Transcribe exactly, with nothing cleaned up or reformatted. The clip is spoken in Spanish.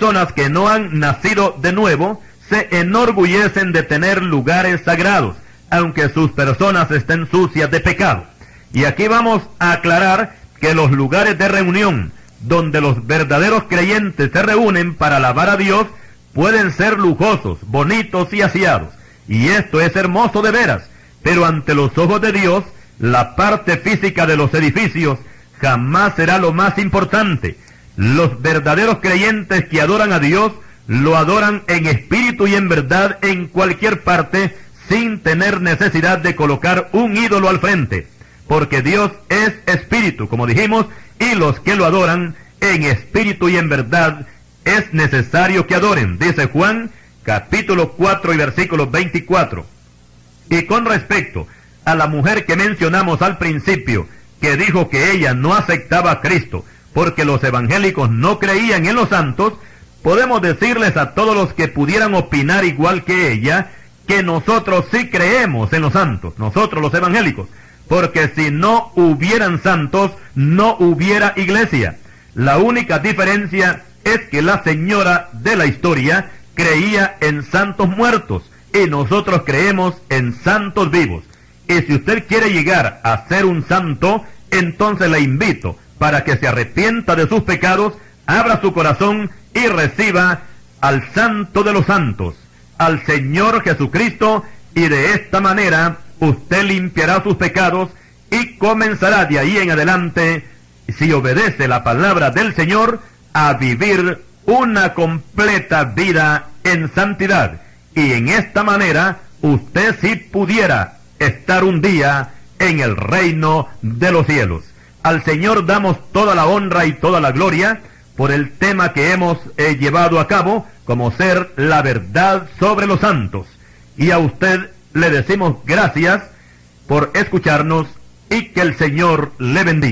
personas que no han nacido de nuevo se enorgullecen de tener lugares sagrados, aunque sus personas estén sucias de pecado. Y aquí vamos a aclarar que los lugares de reunión, donde los verdaderos creyentes se reúnen para alabar a Dios, pueden ser lujosos, bonitos y aseados. Y esto es hermoso de veras, pero ante los ojos de Dios, la parte física de los edificios jamás será lo más importante. Los verdaderos creyentes que adoran a Dios, lo adoran en espíritu y en verdad en cualquier parte, sin tener necesidad de colocar un ídolo al frente, porque Dios es espíritu, como dijimos, y los que lo adoran en espíritu y en verdad es necesario que adoren, dice Juan capítulo cuatro y versículo veinticuatro. Y con respecto a la mujer que mencionamos al principio, que dijo que ella no aceptaba a Cristo porque los evangélicos no creían en los santos, podemos decirles a todos los que pudieran opinar igual que ella, que nosotros sí creemos en los santos, nosotros los evangélicos, porque si no hubieran santos, no hubiera iglesia. La única diferencia es que la señora de la historia creía en santos muertos, y nosotros creemos en santos vivos. Y si usted quiere llegar a ser un santo, entonces le invito para que se arrepienta de sus pecados, abra su corazón y reciba al Santo de los Santos, al Señor Jesucristo, y de esta manera usted limpiará sus pecados y comenzará de ahí en adelante, si obedece la palabra del Señor, a vivir una completa vida en santidad. Y en esta manera usted sí pudiera estar un día en el reino de los cielos. Al Señor damos toda la honra y toda la gloria por el tema que hemos eh, llevado a cabo, como ser la verdad sobre los santos. Y a usted le decimos gracias por escucharnos y que el Señor le bendiga.